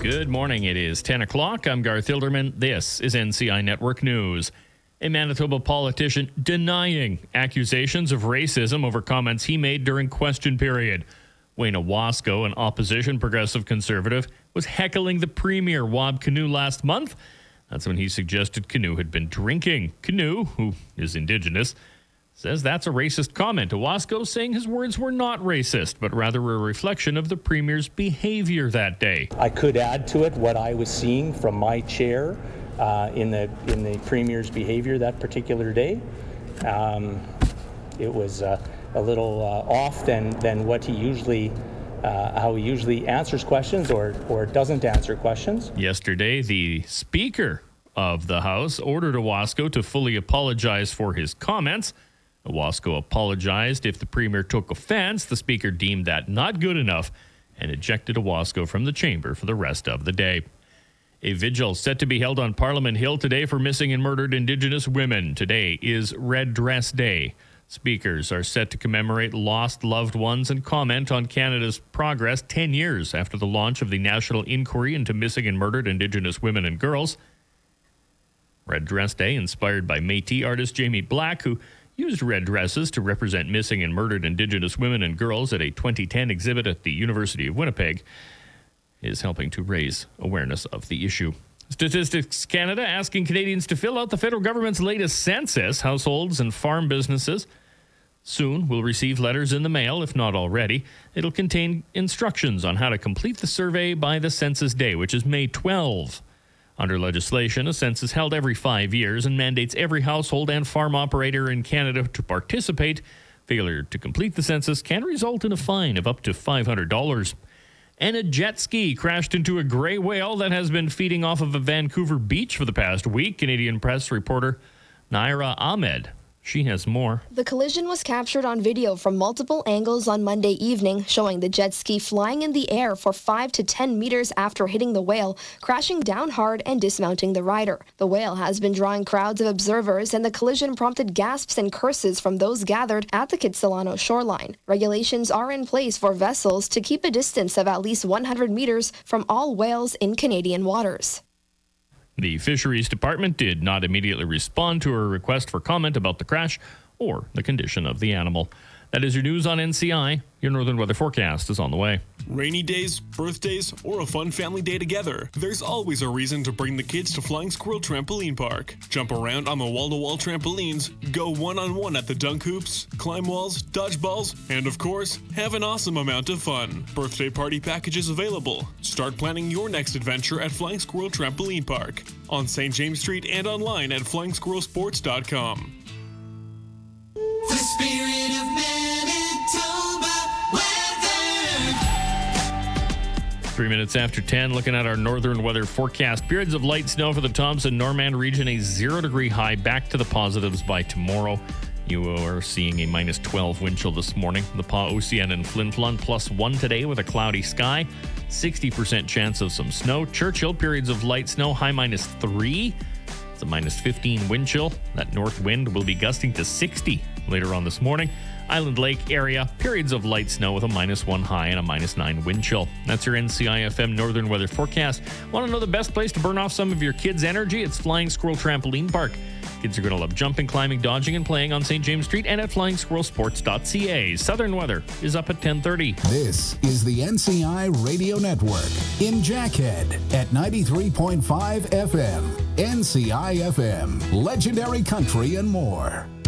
Good morning. It is 10 o'clock. I'm Garth Hilderman. This is NCI Network News. A Manitoba politician denying accusations of racism over comments he made during question period. Wayne Owasco, an opposition progressive conservative, was heckling the Premier, Wab Kinew, last month. That's when he suggested Kinew had been drinking. Kinew, who is Indigenous, says that's a racist comment. Owasco saying his words were not racist, but rather a reflection of the Premier's behavior that day. I could add to it what I was seeing from my chair in the Premier's behavior that particular day. It was a little off than what he usually, how he usually answers questions or doesn't answer questions. Yesterday, the Speaker of the House ordered Owasco to fully apologize for his comments. Owasco apologized if the Premier took offense. The Speaker deemed that not good enough and ejected Owasco from the chamber for the rest of the day. A vigil set to be held on Parliament Hill today for missing and murdered Indigenous women. Today is Red Dress Day. Speakers are set to commemorate lost loved ones and comment on Canada's progress 10 years after the launch of the National Inquiry into Missing and Murdered Indigenous Women and Girls. Red Dress Day, inspired by Métis artist Jamie Black, who used red dresses to represent missing and murdered Indigenous women and girls at a 2010 exhibit at the University of Winnipeg, is helping to raise awareness of the issue. Statistics Canada asking Canadians to fill out the federal government's latest census. Households and farm businesses soon will receive letters in the mail, if not already. It'll contain instructions on how to complete the survey by the census day, which is May 12. Under legislation, a census held every 5 years and mandates every household and farm operator in Canada to participate. Failure to complete the census can result in a fine of up to $500. And a jet ski crashed into a gray whale that has been feeding off of a Vancouver beach for the past week. Canadian Press reporter Naira Ahmed. She has more. The collision was captured on video from multiple angles on Monday evening, showing the jet ski flying in the air for 5 to 10 meters after hitting the whale, crashing down hard and dismounting the rider. The whale has been drawing crowds of observers, and the collision prompted gasps and curses from those gathered at the Kitsilano shoreline. Regulations are in place for vessels to keep a distance of at least 100 meters from all whales in Canadian waters. The Fisheries Department did not immediately respond to a request for comment about the crash or the condition of the animal. That is your news on NCI. Your Northern Weather Forecast is on the way. Rainy days, birthdays, or a fun family day together. There's always a reason to bring the kids to Flying Squirrel Trampoline Park. Jump around on the wall-to-wall trampolines, go one-on-one at the dunk hoops, climb walls, dodge balls, and of course, have an awesome amount of fun. Birthday party packages available. Start planning your next adventure at Flying Squirrel Trampoline Park on St. James Street and online at flying-squirrelsports.com. The spirit of Manitoba weather. 3 minutes after 10, looking at our northern weather forecast. Periods of light snow for the Thompson-Norman region, a 0-degree high, back to the positives by tomorrow. You are seeing a minus 12 wind chill this morning. The Pas-Ocean and Flin Flon +1 today with a cloudy sky. 60% chance of some snow. Churchill, periods of light snow, high -3. It's a minus 15 wind chill. That north wind will be gusting to 60 later on this morning. Island Lake area, periods of light snow with a -1 high and a -9 wind chill. That's your NCIFM Northern Weather Forecast. Want to know the best place to burn off some of your kids' energy? It's Flying Squirrel Trampoline Park. Kids are going to love jumping, climbing, dodging, and playing on St. James Street and at flying-squirrelsports.ca. Southern Weather is up at 10:30. This is the NCI Radio Network in Jackhead at 93.5 FM. NCI FM, legendary country and more.